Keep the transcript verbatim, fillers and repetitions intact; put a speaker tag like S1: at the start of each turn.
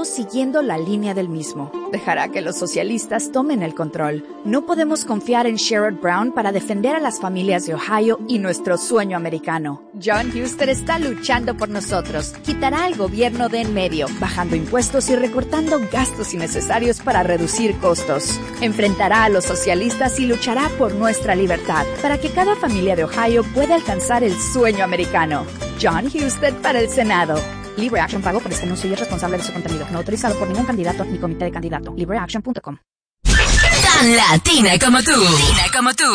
S1: todo siguiendo la línea del mismo. Dejará que los socialistas tomen el control. No podemos confiar en Sherrod Brown para defender a las familias de Ohio y nuestro sueño americano. Jon Husted está luchando por nosotros. Quitará al gobierno de en medio, bajando impuestos y recortando gastos innecesarios para reducir costos. Enfrentará a los socialistas y luchará por nuestra libertad, para que cada familia de Ohio pueda alcanzar el sueño americano. Jon Husted para el Senado. LibreAction pagó por este anuncio y es responsable de su contenido. No autorizado por ningún candidato ni comité de candidato. LibreAction punto com.
S2: Tan latina como tú. Latina como tú.